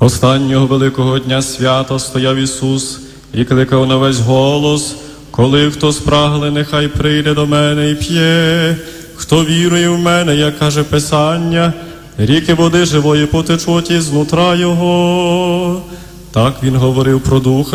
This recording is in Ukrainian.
Останнього великого дня свята стояв Ісус і кликав на весь голос: коли хто спрагне, нехай прийде до мене і п'є. Хто вірує в мене, як каже Писання, ріки води живої потечуть із нутра його. Так він говорив про Духа